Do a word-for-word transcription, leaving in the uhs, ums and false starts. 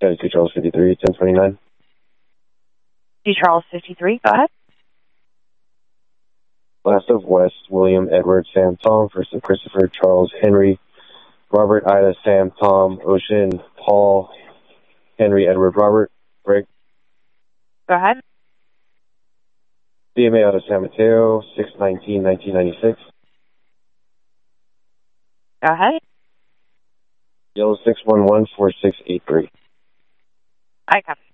County two Charles fifty-three, ten twenty-nine. two Charles fifty-three, go ahead. Last of West, William, Edward, Sam, Tom, first of Christopher, Charles, Henry, Robert, Ida, Sam, Tom, Ocean, Paul, Henry, Edward, Robert, Greg. Go ahead. B M A out of San Mateo, six nineteen nineteen ninety-six. Go ahead. Yellow six one one four six eight three. I copy.